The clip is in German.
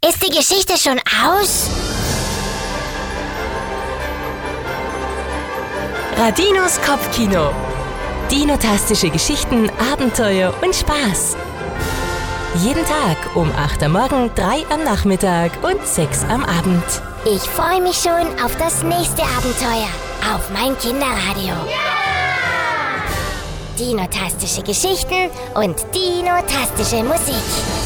Ist die Geschichte schon aus? Radinos Kopfkino. Dinotastische Geschichten, Abenteuer und Spaß. Jeden Tag um 8 am Morgen, 3 am Nachmittag und 6 am Abend. Ich freue mich schon auf das nächste Abenteuer auf mein Kinderradio. Ja! Dinotastische Geschichten und dinotastische Musik.